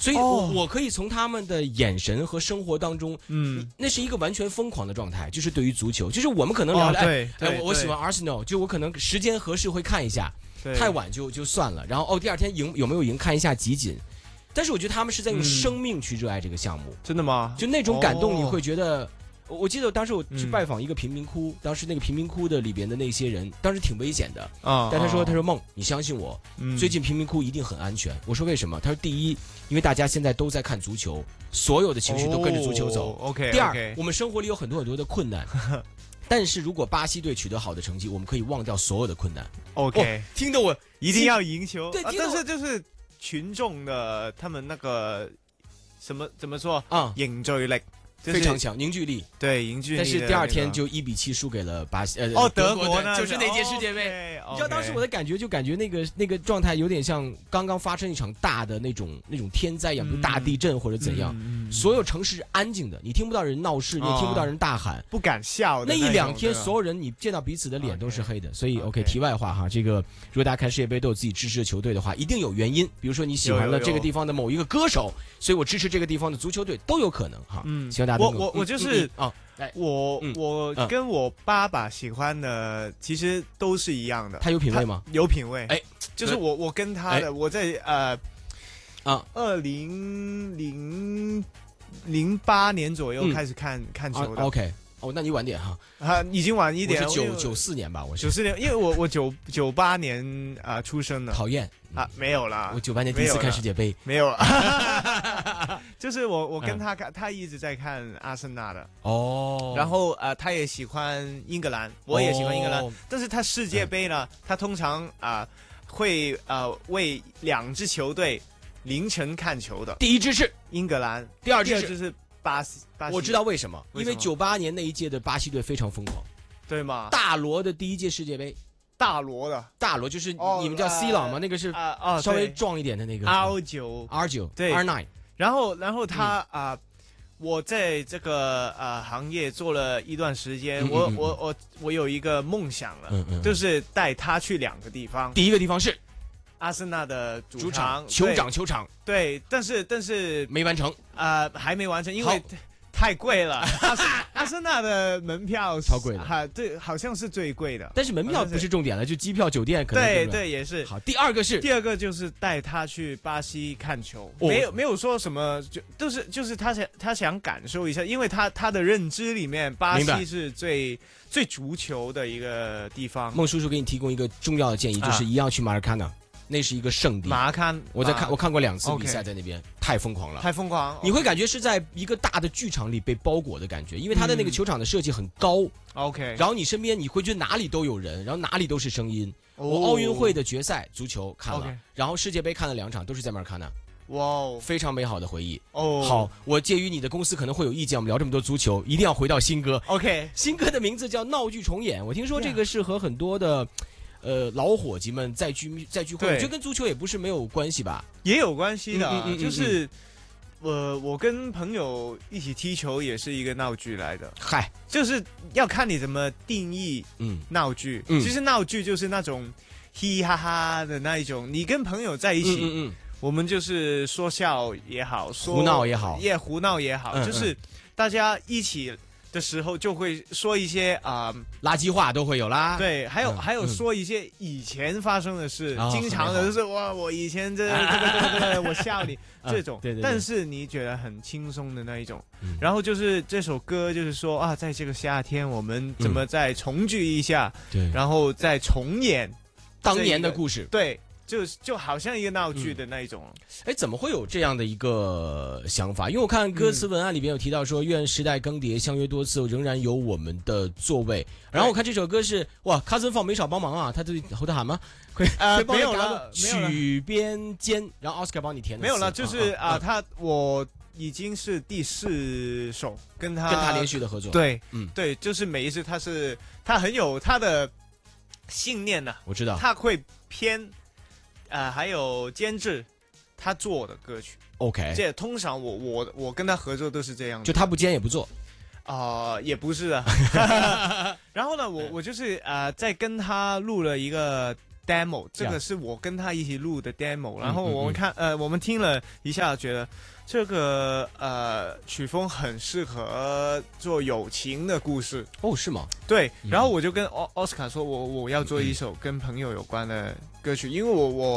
所以我可以从他们的眼神和生活当中，那是一个完全疯狂的状态，就是对于足球，就是我们可能聊对， 我喜欢 Arsenal， 就我可能时间合适会看一下，太晚就算了，然后第二天赢有没有赢看一下集锦，但是我觉得他们是在用生命去热爱这个项目， 真的吗？ 就那种感动，你会觉得。我记得当时我去拜访一个贫民窟，当时那个贫民窟的里边的那些人，当时挺危险的啊。但他说梦，你相信我，最近贫民窟一定很安全。我说为什么？他说第一，因为大家现在都在看足球，所有的情绪都跟着足球走。 OK。 第二，我们生活里有很多很多的困难，但是如果巴西队取得好的成绩，我们可以忘掉所有的困难。 OK， 听得我一定要赢球。 对， 但是就是群众的他们那个怎么说啊？凝聚力。 非常强，凝聚力， 对凝聚力， 但是第二天就1-7输给了巴西， 德国呢， 就是那届世界杯。你知道当时我的感觉，就感觉那个状态有点像刚刚发生一场大的那种天灾一样，比如大地震或者怎样，所有城市安静的，你听不到人闹事，你也听不到人大喊， 不敢笑。 那一两天，所有人你见到彼此的脸都是黑的。所以 OK， 题外话哈，这个如果大家看世界杯都有自己支持的球队的话，一定有原因，比如说你喜欢了这个地方的某一个歌手，所以我支持这个地方的足球队都有可能哈。希望大家我就是我跟我爸爸喜欢的其实都是一样的。 他有品味吗？ 有品味。就是我跟他的，我在2008年左右开始看球的。 OK， 那你晚点哈。 已经晚一点。 我是94年吧，我是 94年，因为我98年出生的。 讨厌没有啦， 我98年第一次看世界杯， 没有了。就是我跟他看，他一直在看阿森纳的然后他也喜欢英格兰，我也喜欢英格兰，但是他世界杯呢，他通常会为2支球队凌晨看球的。 第一支是英格兰， 第二支是巴西。 我知道为什么，因为98年那一届的巴西队非常疯狂， 对吗？ 大罗的第一届世界杯。 大罗就是你们叫 C 朗吗？那个是稍微壮一点的那个 R9 对 R9。 然后他我在这个行业做了一段时间，我有一个梦想了，就是带他去2个地方。 第一个地方是阿森纳的主场酋长， 对，但是没完成还没完成，因为太贵了。阿森纳的门票超贵的， 对，好像是最贵的。 但是门票不是重点了，就机票、酒店可能。 对，也是。 好，第二个就是带他去巴西看球，没有说什么，就是他想感受一下，因为他的认知里面，巴西是最足球的一个地方。 孟叔叔给你提供一个重要的建议，就是一定要去马尔卡纳。那是一个圣地。 马看， 我看过2次比赛，在那边太疯狂了， 太疯狂。 你会感觉是在一个大的剧场里被包裹的感觉，因为它的那个球场的设计很高。 OK， 然后你身边你会觉得哪里都有人，然后哪里都是声音。我奥运会的决赛足球看了，然后世界杯看了2场，都是在马尔卡纳。 哇， 非常美好的回忆。好，我介于你的公司可能会有意见，我们聊这么多足球，一定要回到新歌。 OK， 新歌的名字叫《闹剧重演》，我听说这个是和很多的。老伙计们再聚会，我觉得跟足球也不是没有关系吧？ 也有关系的，就是我跟朋友一起踢球也是一个闹剧来的。 嗨， 就是要看你怎么定义闹剧。其实闹剧就是那种嘻嘻哈哈的那一种，你跟朋友在一起，我们就是说笑也好， 胡闹也好， 胡闹也好，就是大家一起的时候就会说一些垃圾话都会有啦。 对，还有说一些以前发生的事，经常的就是哇，我以前这个我笑你这种。对，但是你觉得很轻松的那一种。然后就是这首歌就是说在这个夏天我们怎么再重聚一下，对，然后再重演当年的故事。 对。就好像一个闹剧的那一种。 怎么会有这样的一个想法？因为我看歌词文案里边有提到说，愿时代更迭，相约多次，仍然有我们的座位。然后我看这首歌是哇，Cousin 放没少帮忙啊，他对后头喊吗？ 没有了， 曲编监，然后奥斯卡帮你填的。 没有了，就是我已经是第4首跟他连续的合作。 对，对，就是每一次他很有他的信念呢。 我知道他会偏。还有监制他做的歌曲 ，OK， 这通常我跟他合作都是这样的， 就他不监也不做， 也不是啊。然后呢，我就是在跟他录了一个 demo， 这个是我跟他一起录的 demo， 然后我们听了一下，觉得这个曲风很适合做友情的故事。 哦，是吗？ 对，然后我就跟奥斯卡说，我要做一首跟朋友有关的歌曲，因为我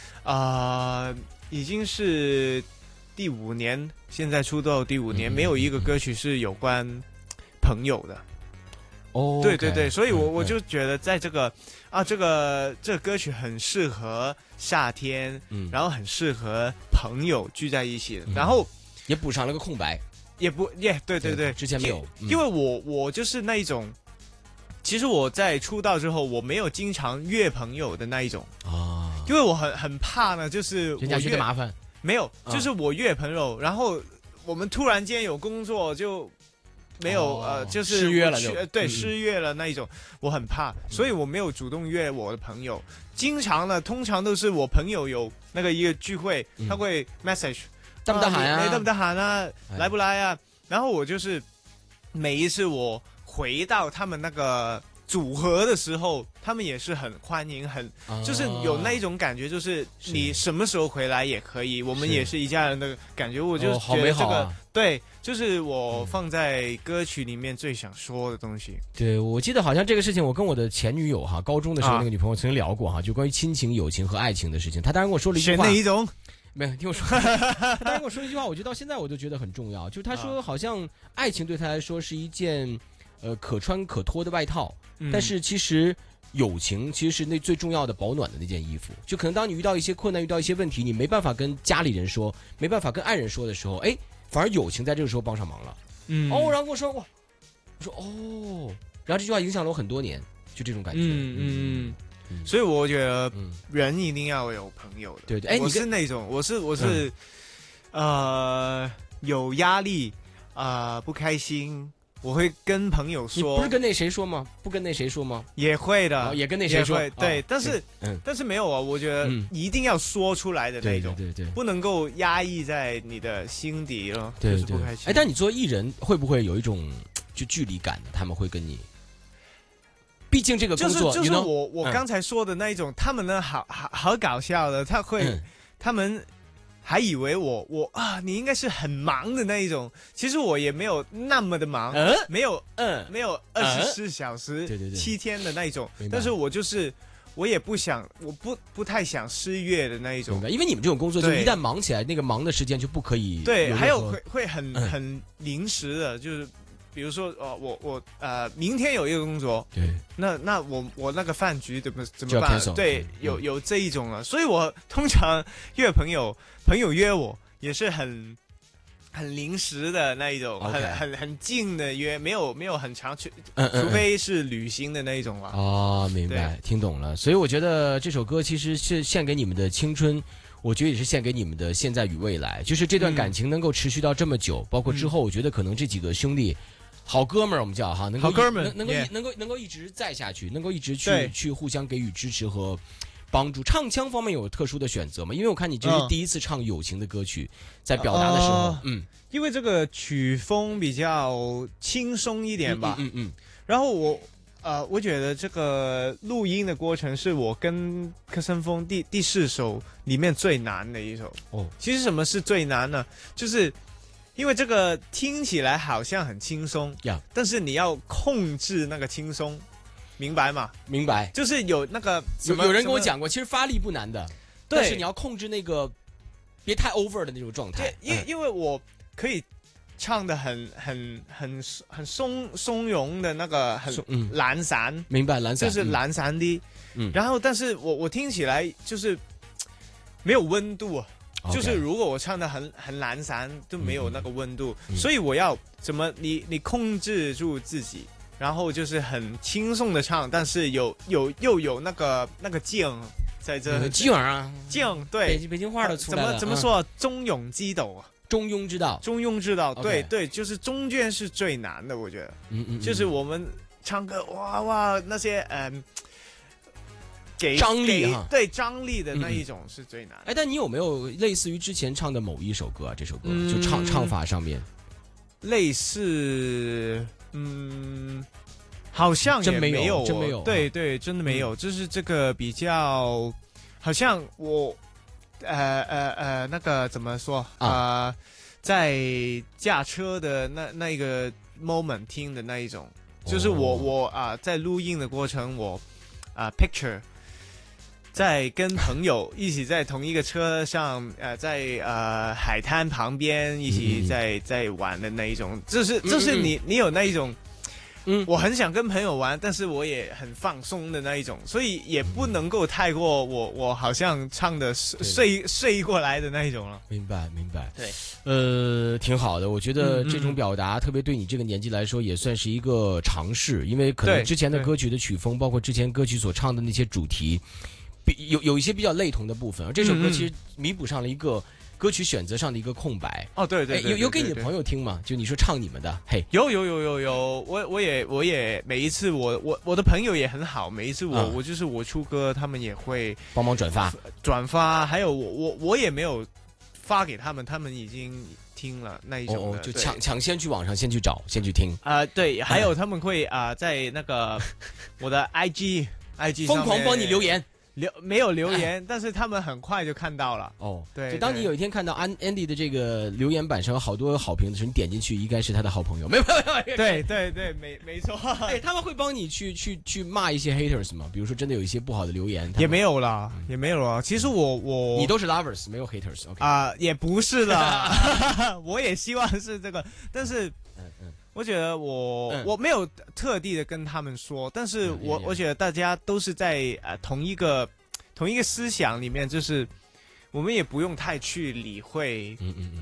已经是第5年，现在出道第5年，没有一个歌曲是有关朋友的。 哦， 对对对，所以我就觉得在这个歌曲很适合夏天，然后很适合朋友聚在一起，然后也补上了个空白， 对对对， 之前没有， 因为我就是那一种，其实我在出道之后，我没有经常约朋友的那一种啊，因为我很怕呢，就是人家觉得麻烦， 没有，就是我约朋友，然后我们突然间有工作就。没有就是失约了对，失约了那一种，我很怕，所以我没有主动约我的朋友。通常都是我朋友有那个一个聚会，他会 message 得唔得閒啊， 得唔得閒啊，來不來啊？然後我就是每一次我回到他們那個組合的時候，他們也是很歡迎，就是有那一種感覺，就是你什麼時候回來也可以，我們也是一家人的感覺。我就覺得這個對。就是我放在歌曲里面最想说的东西。 对，我记得好像这个事情，我跟我的前女友哈，高中的时候那个女朋友曾经聊过哈，就关于亲情、友情和爱情的事情。她当时跟我说了一句话， 选哪一种？ 没有听我说。她当时跟我说了一句话，我觉得到现在我都觉得很重要。就是她说，好像爱情对她来说是一件可穿可脱的外套，但是其实友情其实是那最重要的保暖的那件衣服。就可能当你遇到一些困难、遇到一些问题，你没办法跟家里人说，没办法跟爱人说的时候，哎。反而友情在这个时候帮上忙了，然后跟我说哇，我说然后这句话影响了我很多年，就这种感觉， 所以我觉得人一定要有朋友的， 对对， 我是那种，我是有压力不开心。我会跟朋友说， 你不是跟那谁说吗？不跟那谁说吗？ 也会的， 也跟那谁说， 对，但是没有啊，我觉得一定要说出来的那种， 对， 不能够压抑在你的心底了， 对， 就是不开心。 但你做艺人会不会有一种就距离感的？他们会跟你，毕竟这个工作就是我刚才说的那一种，他们呢好搞笑的，他们。还以为你应该是很忙的那一种，其实我也没有那么的忙，没有24小时7天的那一种，但是我也不想，我不太想失业的那一种， 因为你们这种工作就一旦忙起来，那个忙的时间就不可以。 对，还有会很临时的，就是比如说我明天有一个工作， 对， 那我那个饭局怎么办？对，有这一种了，所以我通常约朋友约我也是很临时的那一种，很近的约，没有很长去，除非是旅行的那一种了。 哦，明白，听懂了。所以我觉得这首歌其实是献给你们的青春，我觉得也是献给你们的现在与未来。就是这段感情能够持续到这么久，包括之后，我觉得可能这几个兄弟。好哥们儿，我们叫哈，能够一直在下去，能够一直去互相给予支持和帮助。唱腔方面有特殊的选择吗？因为我看你这是第一次唱友情的歌曲，在表达的时候， 因为这个曲风比较轻松一点吧，然后我觉得这个录音的过程是我跟柯森峰第4首里面最难的一首。其实什么是最难呢？就是因为这个听起来好像很轻松，但是你要控制那个轻松，明白吗？ 明白， 就是有那个有人跟我讲过，其实发力不难的，但是你要控制那个别太 over 的那种状态。 因为我可以唱的很松容的那个很懒散， 明白，懒散就是懒散的，然后但是我听起来就是没有温度啊。就是如果我唱的很懒散，都没有那个温度，所以我要怎么你控制住自己，然后就是很轻松的唱，但是又有那个劲在这劲啊， 劲，对， 北京话都出来了， 怎么说？中庸之道啊， 中庸之道， 对，就是中间是最难的，我觉得，就是我们唱歌哇那些张力哈， 对张力的那一种是最难。 但你有没有类似于之前唱的某一首歌啊？这首歌就唱法上面类似， 好像真没有， 真没有。 对对，真的没有。就是这个比较，好像我，那个怎么说在驾车的那个 moment 听的那一种，就是我在录音的过程，我picture。在跟朋友一起在同一个车上，在海滩旁边一起在玩的那一种，就是你有那一种，我很想跟朋友玩，但是我也很放松的那一种，所以也不能够太过我好像唱的睡过来的那一种了。 明白。 对， 挺好的，我觉得这种表达，特别对你这个年纪来说，也算是一个尝试，因为可能之前的歌曲的曲风，包括之前歌曲所唱的那些主题。有一些比较类同的部分，而这首歌其实弥补上了一个歌曲选择上的一个空白。 哦，对， 有给你的朋友听吗？就你说唱你们的，嘿， 有，我也每一次我的朋友也很好，每一次我就是我出歌，他们也会帮忙转发， 还有我也没有发给他们，他们已经听了那一种的， 就抢先去网上先去找，先去听对，还有他们会在那个我的 IG 疯狂帮你留言。 没有留言，但是他们很快就看到了。对， 就当你有一天看到Andy 的这个留言板上有好多好评的时候，你点进去应该是他的好朋友。没有。 对，没错。 他们会帮你去骂一些 haters 吗？比如说真的有一些不好的留言， 也没有啦。其实我你都是 lovers， 没有 haters。 也不是的，我也希望是这个，但是。我觉得我没有特地的跟他们说，但是我觉得大家都是在同一个思想里面，就是我们也不用太去理会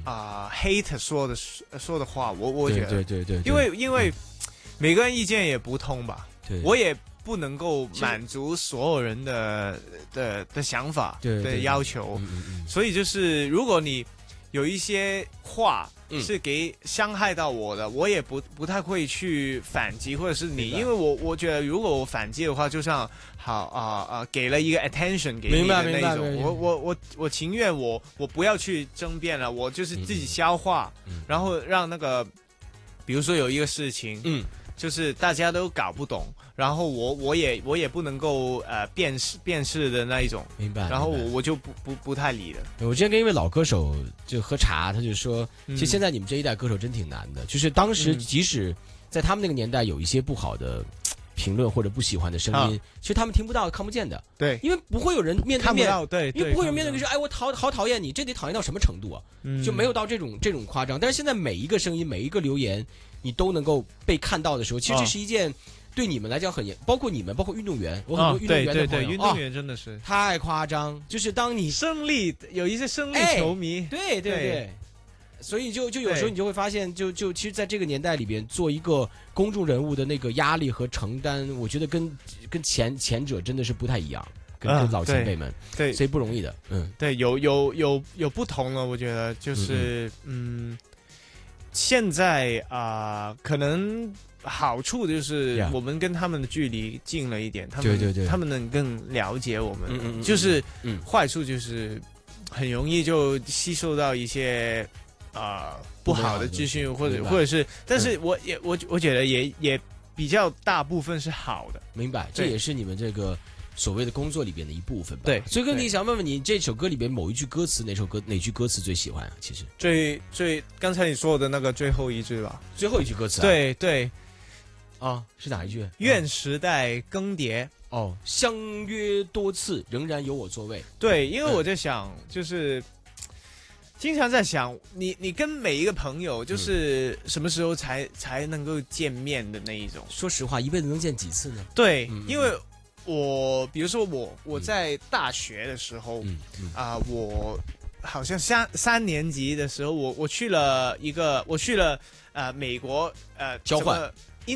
hate 说的话，我觉得对， 因为每个人意见也不同吧，我也不能够满足所有人的想法的要求，所以就是如果你有一些话。是给伤害到我的，我也不太会去反击，或者是你，因为我觉得如果我反击的话，就像给了一个 attention 给你的那种，我情愿我不要去争辩了，我就是自己消化，然后让那个，比如说有一个事情，就是大家都搞不懂，然后我也不能够辨识的那一种， 明白。 然后我就不太理了。 我之前跟一位老歌手就喝茶，他就说，其实现在你们这一代歌手真挺难的，就是当时即使在他们那个年代有一些不好的评论或者不喜欢的声音，其实他们听不到看不见的， 对， 因为不会有人面对面， 看不到，对， 因为不会有人面对面说，哎，我好讨厌你，这得讨厌到什么程度啊？就没有到这种夸张。但是现在每一个声音，每一个留言。你都能够被看到的时候，其实这是一件对你们来讲很包括你们，包括运动员，我很多运动员的朋友， 运动员真的是太夸张。就是当你有一些胜利球迷， 对，所以就有时候你就会发现，就其实在这个年代里边，做一个公众人物的那个压力和承担，我觉得跟前者真的是不太一样，跟老前辈们， 对， 所以不容易的， 对，有不同了，我觉得就是现在可能好处就是我们跟他们的距离近了一点，他们能更了解我们，就是坏处就是很容易就吸收到一些不好的资讯，或者是，但是我觉得也比较大部分是好的， 明白，这也是你们这个。所谓的工作里边的一部分吧。 对， 所以跟你想问问你，这首歌里边某一句歌词，哪句歌词最喜欢啊？其实最刚才你说的那个最后一句吧， 最后一句歌词。 对， 是哪一句？ 愿时代更迭。 相约多次，仍然有我座位。 对，因为我在想，就是经常在想，你跟每一个朋友，就是什么时候才能够见面的那一种。 说实话，一辈子能见几次呢？ 对，因为。比如说我在大学的时候，我好像三年级的时候，我去了美国交换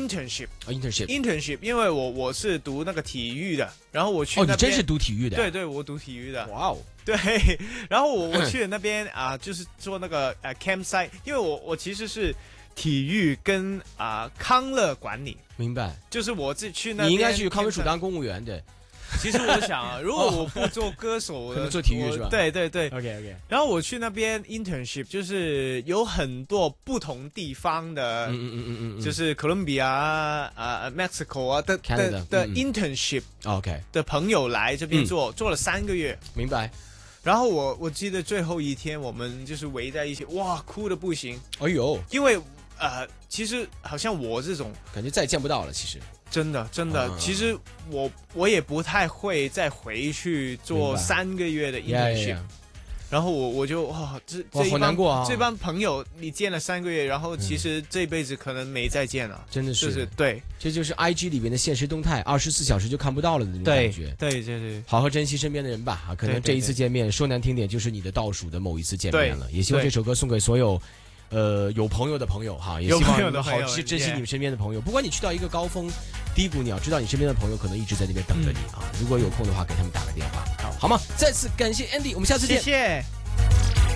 internship，因为我是读那个体育的，然后我去那边你真是读体育的？ 对，我读体育的。 哇哦， 对，然后我去了那边就是做那个campsite，因为我其实是。体育跟康乐管理， 明白， 就是我自己去那边， 你应该去康文署当公务员，对。 其实我想啊，如果我不做歌手， 可能做体育是吧？ 对。 OK。 然后我去那边 internship， 就是有很多不同地方的，就是哥伦比亚Mexico 啊的 internship。OK。的朋友来这边做了3个月。 明白。 然后我记得最后一天，我们就是围在一起，哇，哭得不行。 哎呦， 因为其实好像我这种感觉再也见不到了，其实真的， 其实我也不太会再回去做3个月的 internship。然后我就好难过啊！ 这帮朋友你见了3个月，然后其实这辈子可能没再见了， 真的是对， 这就是 IG 里面的现实动态，24小时就看不到了的那种感觉。 对， 好好珍惜身边的人吧啊！可能这一次见面说难听点，就是你的倒数的某一次见面了。也希望这首歌送给所有有朋友的朋友哈，也希望你们好去珍惜你们身边的朋友。不管你去到一个高峰低谷，你要知道你身边的朋友可能一直在那边等着你啊！如果有空的话，给他们打个电话，好吗？再次感谢 Andy， 我们下次见。 谢谢。